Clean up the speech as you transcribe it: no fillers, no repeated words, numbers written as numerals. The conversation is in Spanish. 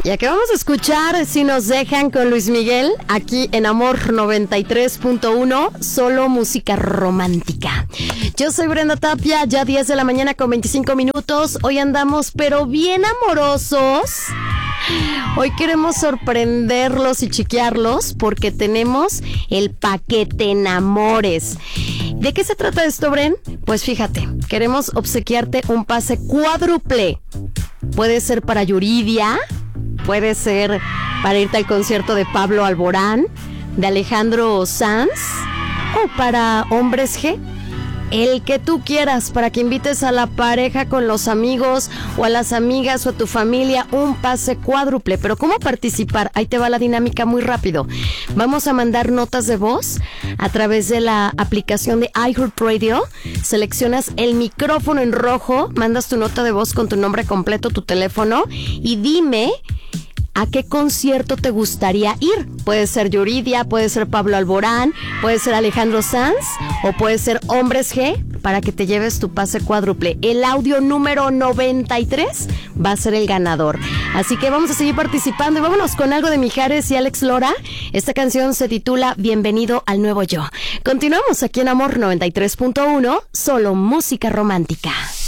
Ya que vamos a escuchar Si nos dejan con Luis Miguel, aquí en Amor 93.1, solo música romántica. Yo soy Brenda Tapia, ya 10 de la mañana con 25 minutos. Hoy andamos pero bien amorosos. Hoy queremos sorprenderlos y chiquearlos porque tenemos el paquete enamores. ¿De qué se trata esto, Bren? Pues fíjate, queremos obsequiarte un pase cuádruple. Puede ser para Yuridia, puede ser para irte al concierto de Pablo Alborán, de Alejandro Sanz, o para Hombres G. El que tú quieras, para que invites a la pareja con los amigos o a las amigas o a tu familia, un pase cuádruple. Pero ¿cómo participar? Ahí te va la dinámica muy rápido. Vamos a mandar notas de voz a través de la aplicación de iHeartRadio. Seleccionas el micrófono en rojo, mandas tu nota de voz con tu nombre completo, tu teléfono y dime ¿a qué concierto te gustaría ir? Puede ser Yuridia, puede ser Pablo Alborán, puede ser Alejandro Sanz o puede ser Hombres G, para que te lleves tu pase cuádruple. El audio número 93 va a ser el ganador. Así que vamos a seguir participando y vámonos con algo de Mijares y Alex Lora. Esta canción se titula Bienvenido al Nuevo Yo. Continuamos aquí en Amor 93.1, solo música romántica.